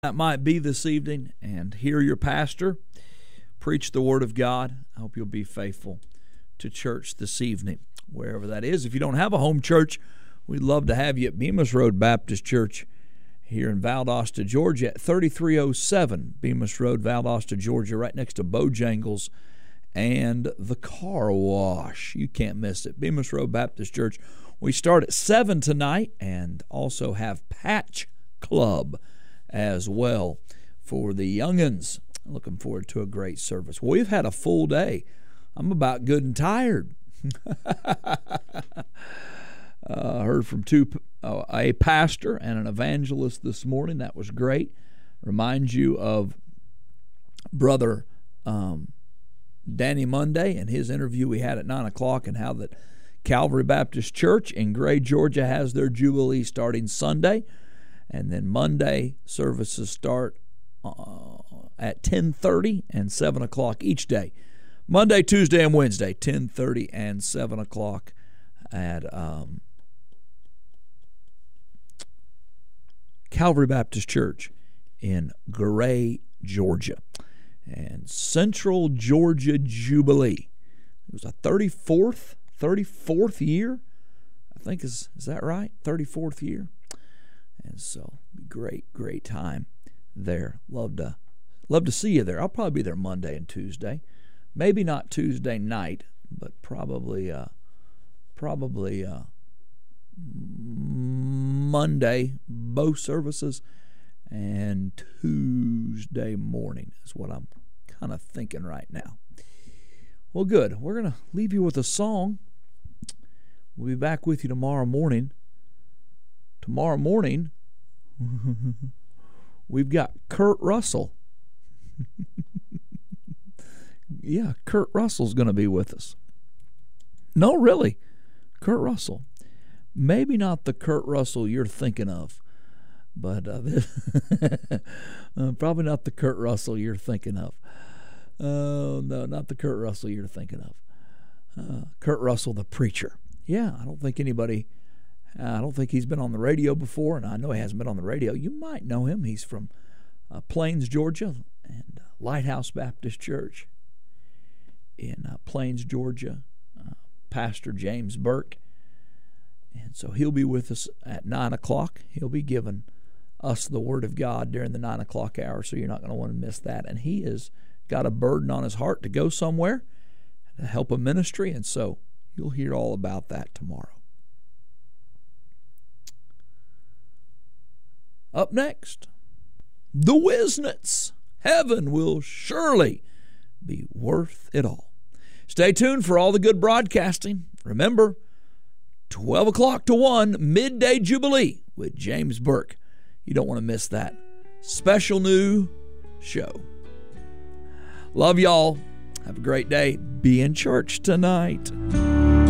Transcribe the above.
That might be this evening and hear your pastor preach the Word of God. I hope you'll be faithful to church this evening, wherever that is. If you don't have a home church, we'd love to have you at Bemis Road Baptist Church here in Valdosta, Georgia at 3307 Bemis Road, Valdosta, Georgia, right next to Bojangles and the car wash. You can't miss it. Bemis Road Baptist Church. We start at 7 tonight and also have Patch Club as well for the young'uns. Looking forward to a great service. Well, we've had a full day. I'm about good and tired. Heard from a pastor and an evangelist this morning. That was great. Remind you of Brother Danny Monday and his interview we had at 9 o'clock, and how that Calvary Baptist Church in Gray, Georgia has their Jubilee starting Sunday. And then Monday services start at 10:30 and 7 o'clock each day. Monday, Tuesday, and Wednesday, 10:30 and 7 o'clock at Calvary Baptist Church in Gray, Georgia. And Central Georgia Jubilee. It was a 34th year, I think. Is that right? 34th year. And so, great time there. Love to see you there. I'll probably be there Monday and Tuesday. Maybe not Tuesday night, but probably Monday, both services, and Tuesday morning is what I'm kind of thinking right now. Well, good. We're going to leave you with a song. We'll be back with you tomorrow morning. Tomorrow morning, we've got Kurt Russell. Yeah, Kurt Russell's going to be with us. No, really, Kurt Russell. Maybe not the Kurt Russell you're thinking of, but probably not the Kurt Russell you're thinking of. Oh, no, not the Kurt Russell you're thinking of. Kurt Russell, the preacher. Yeah, I don't think he's been on the radio before, and I know he hasn't been on the radio. You might know him. He's from Plains, Georgia, and Lighthouse Baptist Church in Plains, Georgia. Pastor James Burke. And so he'll be with us at 9 o'clock. He'll be giving us the Word of God during the 9 o'clock hour, so you're not going to want to miss that. And he has got a burden on his heart to go somewhere to help a ministry, and so you'll hear all about that tomorrow. Up next, the Wisnets. Heaven will surely be worth it all. Stay tuned for all the good broadcasting. Remember, 12 o'clock to 1, Midday Jubilee with James Burke. You don't want to miss that special new show. Love y'all. Have a great day. Be in church tonight.